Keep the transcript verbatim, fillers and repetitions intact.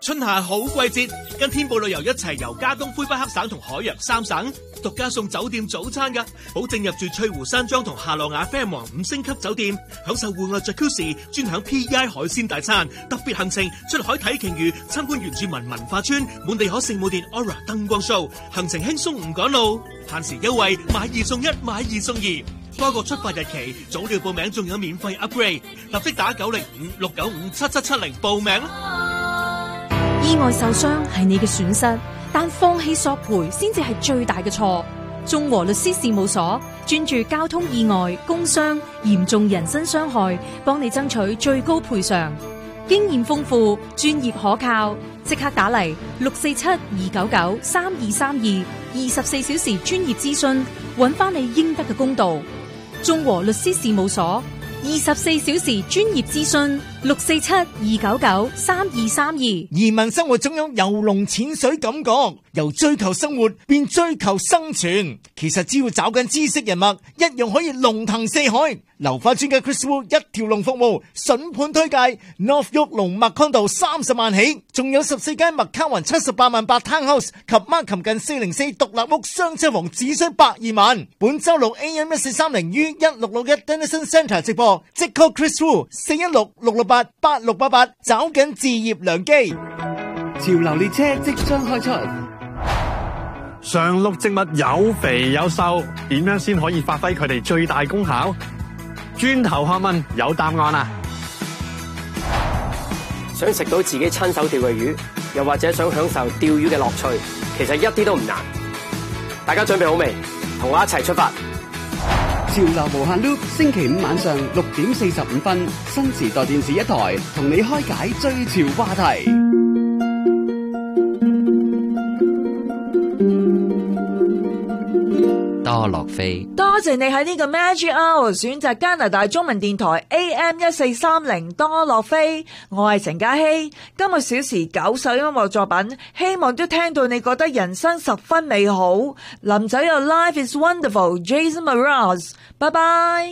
春夏好季節，跟天步旅遊一齊遊加東魁北克省同海洋三省，獨家送酒店早餐㗎，保證入住翠湖山莊同夏洛雅飛王五星級酒店，享受戶外 Jacuzzi， 專享 P E I 海鮮大餐，特別行程出海睇鯨魚，參觀原住民文化村，滿地可聖母殿 Aura 燈光 show， 行程輕鬆唔趕路，限時優惠買二送一，買二送二，多個出發日期，早料報名仲有免費 upgrade， 立即打九零五六九五七七七零報名。 意外受傷係你嘅損失，但放棄索賠先至係最大嘅錯。中和律師事務所專注交通意外、工傷、嚴重人身傷害，幫你爭取最高賠償。經驗豐富，專業可靠，即刻打嚟六四七二九九三二三二，二十四小時專業諮詢，搵返你應得嘅公道。中和律師事務所二十四小時專業諮詢，六四七二九九三二三二。 移民生活總有游龍潛水感覺，由追求生活變追求生存。其實只要找緊知識人脈，一樣可以龍騰四海。流花專家 Chris Wu 一條龍服務，筍盤推介 North York 龍脈 Condo 三十萬起，仲有十四間麥卡雲七十八萬八 Townhouse 及 Markham 近四零四獨立屋雙車房，只需百二萬。本周六 A M 一四三零於一六六一 Denison Centre 直播，即 call Chris Wu 四一六六六八八六八八，找緊置業良機。 潮流列車即將開出。 常綠植物有肥有瘦，點樣先可以發揮佢哋最大功效？轉頭學問有答案啊！ 想食到自己親手釣嘅魚，又或者想享受釣魚嘅樂趣，其實一啲都唔難。大家準備好未？同我一齊出發！ 潮流無限 loop， 星期五晚上六點四十五分，新時代電視一台同你開解最潮話題。 多樂飛， 多謝你喺呢個 Magic Hour 選擇加拿大中文電台 A M 一四三零多樂飛，我係陳嘉希。今個小時九首音樂作品，希望都聽到你覺得人生十分美好。林仔有 Life is Wonderful， Jason Mraz， 拜拜。